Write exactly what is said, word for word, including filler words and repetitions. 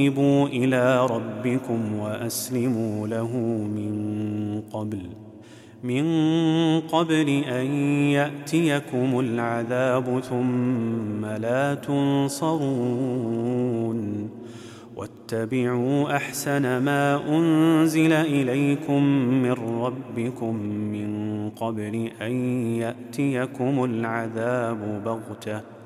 وأنيبوا إلى ربكم وأسلموا له من قبل من قبل أن يأتيكم العذاب ثم لا تنصرون واتبعوا أحسن ما أنزل إليكم من ربكم من قبل أن يأتيكم العذاب بغتة